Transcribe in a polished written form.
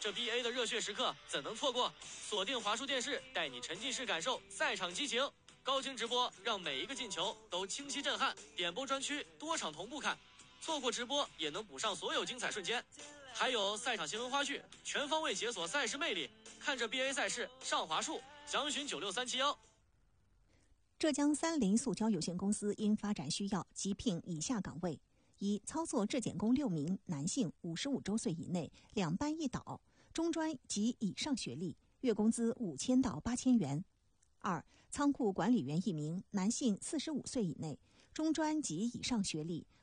这 BA 的热血时刻怎能错过？锁定华数电视，带你沉浸式感受赛场激情。高清直播让每一个进球都清晰震撼，点播专区多场同步看，错过直播也能补上所有精彩瞬间。还有赛场新闻花絮，全方位解锁赛事魅力。看着 BA 赛事上华数，详询96371。 浙江三菱塑胶有限公司因发展需要急聘以下岗位：一、操作质检工6名，男性，55周岁以内，2班1导，中专及以上学历，月工资5000到8000元。2、仓库管理员1名，男性，45岁以内，中专及以上学历，